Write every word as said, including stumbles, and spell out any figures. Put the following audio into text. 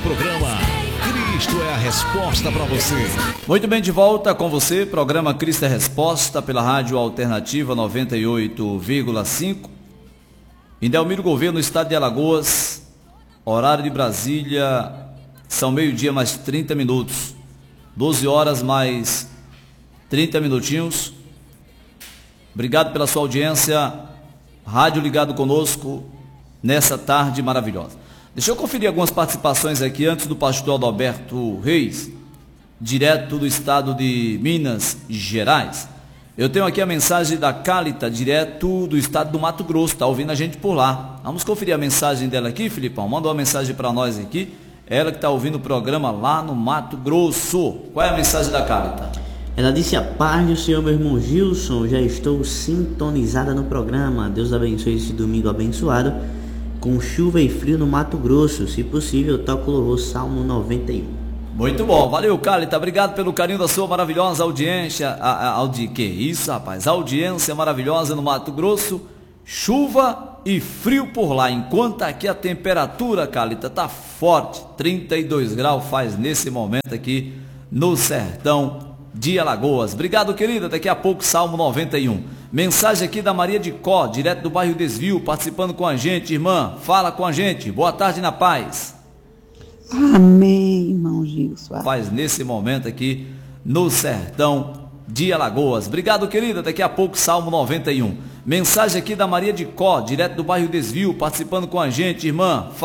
programa Cristo é a Resposta para você. Muito bem, de volta com você, programa Cristo é a Resposta pela Rádio Alternativa noventa e oito vírgula cinco. Em Delmiro Gouveia, no estado de Alagoas, horário de Brasília, são meio-dia mais trinta minutos, doze horas mais trinta minutinhos. Obrigado pela sua audiência, rádio ligado conosco nessa tarde maravilhosa. Deixa eu conferir algumas participações aqui antes do pastor Adalberto Reis, direto do estado de Minas Gerais. Eu tenho aqui a mensagem da Cálita, direto do estado do Mato Grosso, está ouvindo a gente por lá. Vamos conferir a mensagem dela aqui, Filipão? Manda uma mensagem para nós aqui, ela que está ouvindo o programa lá no Mato Grosso. Qual é a mensagem da Cálita? Ela disse: a paz do Senhor, meu irmão Gilson, já estou sintonizada no programa. Deus abençoe esse domingo abençoado, com chuva e frio no Mato Grosso. Se possível, toca o louvor Salmo noventa e um. Muito bom, valeu, Cálita, obrigado pelo carinho da sua maravilhosa audiência. A, a, audi, que isso, rapaz? Audiência maravilhosa no Mato Grosso, chuva e frio por lá, enquanto aqui a temperatura, Cálita, tá forte, trinta e dois graus faz nesse momento aqui no sertão de Alagoas. Obrigado, querida, daqui a pouco Salmo noventa e um. Mensagem aqui da Maria de Có, direto do bairro Desvio, participando com a gente. Irmã, fala com a gente, boa tarde na paz. Amém, irmão Gilson. Faz nesse momento aqui no sertão de Alagoas. Obrigado, querida, daqui a pouco Salmo noventa e um. Mensagem aqui da Maria de Có, direto do bairro Desvio, participando com a gente. Irmã,